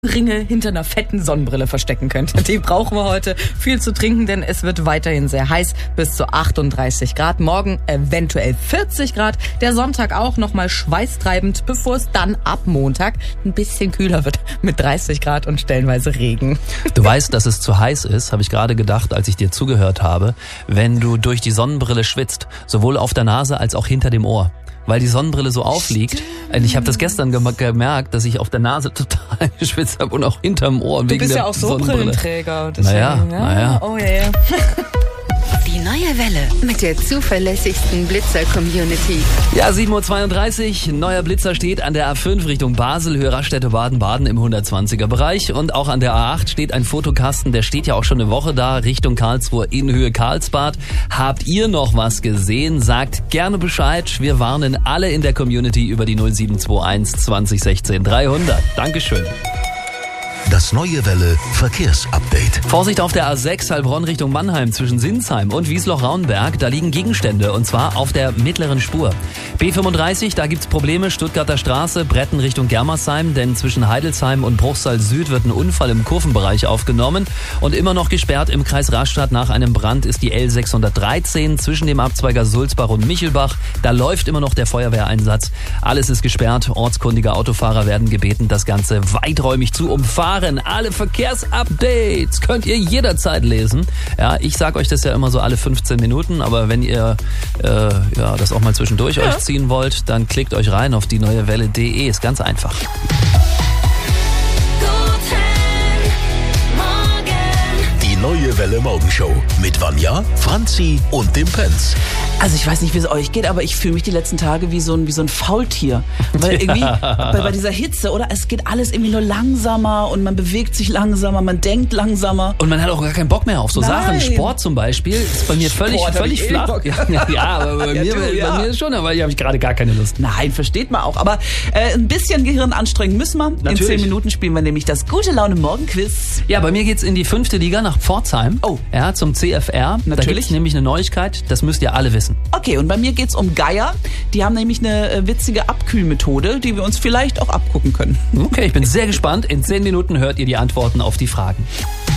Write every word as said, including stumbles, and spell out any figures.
Ringe hinter einer fetten Sonnenbrille verstecken könnt. Die brauchen wir heute viel zu trinken, denn es wird weiterhin sehr heiß, bis zu achtunddreißig Grad. Morgen eventuell vierzig Grad. Der Sonntag auch nochmal schweißtreibend, bevor es dann ab Montag ein bisschen kühler wird mit dreißig Grad und stellenweise Regen. Du weißt, dass es zu heiß ist, habe ich gerade gedacht, als ich dir zugehört habe, wenn du durch die Sonnenbrille schwitzt, sowohl auf der Nase als auch hinter dem Ohr. Weil die Sonnenbrille so aufliegt. Stimmt. Ich habe das gestern gemerkt, dass ich auf der Nase total geschwitzt habe und auch hinterm Ohr. Du wegen bist der ja auch so Brillenträger. Naja, ja. naja. Oh yeah. Die neue Welle mit der zuverlässigsten Blitzer-Community. Ja, sieben Uhr zweiunddreißig, neuer Blitzer steht an der A fünf Richtung Basel, Höhe Raststätte Baden-Baden im hundertzwanziger Bereich. Und auch an der A acht steht ein Fotokasten, der steht ja auch schon eine Woche da, Richtung Karlsruhe in Höhe Karlsbad. Habt ihr noch was gesehen? Sagt gerne Bescheid. Wir warnen alle in der Community über die null sieben zwei eins zwanzig sechzehn dreihundert. Dankeschön. Das neue Welle Verkehrsupdate. Vorsicht auf der A sechs Heilbronn Richtung Mannheim zwischen Sinsheim und Wiesloch-Raunberg. Da liegen Gegenstände und zwar auf der mittleren Spur. B fünfunddreißig, da gibt's Probleme. Stuttgarter Straße, Bretten Richtung Germersheim, denn zwischen Heidelsheim und Bruchsal Süd wird ein Unfall im Kurvenbereich aufgenommen. Und immer noch gesperrt im Kreis Rastatt nach einem Brand ist die L sechshundertdreizehn zwischen dem Abzweiger Sulzbach und Michelbach. Da läuft immer noch der Feuerwehreinsatz. Alles ist gesperrt. Ortskundige Autofahrer werden gebeten, das Ganze weiträumig zu umfahren. Alle Verkehrsupdates könnt ihr jederzeit lesen. Ja, ich sag euch das ja immer so alle fünfzehn Minuten, aber wenn ihr äh, ja, das auch mal zwischendurch ja. euch ziehen wollt, dann klickt euch rein auf die neue Welle punkt de. Ist ganz einfach. Die neue Welle Morgenshow mit Vanja, Franzi und dem Pence. Also ich weiß nicht, wie es euch geht, aber ich fühle mich die letzten Tage wie so ein, wie so ein Faultier. Weil irgendwie bei, bei dieser Hitze, oder? Es geht alles irgendwie nur langsamer und man bewegt sich langsamer, man denkt langsamer. Und man hat auch gar keinen Bock mehr auf so Nein. Sachen. Sport zum Beispiel ist bei mir völlig, Sport völlig flach. Ja, ja, aber bei, Ja, mir, du, ja. bei mir schon, aber hier habe ich gerade gar keine Lust. Nein, versteht man auch. Aber äh, ein bisschen Gehirn anstrengen müssen wir. Natürlich. In zehn Minuten spielen wir nämlich das gute Laune Morgen-Quiz. Ja, bei mir geht's in die fünfte Liga nach Pforzheim. Oh. Ja, zum C F R. Da Natürlich. gibt's nämlich eine Neuigkeit, das müsst ihr alle wissen. Okay, und bei mir geht's um Geier. Die haben nämlich eine äh, witzige Abkühlmethode, die wir uns vielleicht auch abgucken können. Okay, ich bin sehr gespannt. In zehn Minuten hört ihr die Antworten auf die Fragen.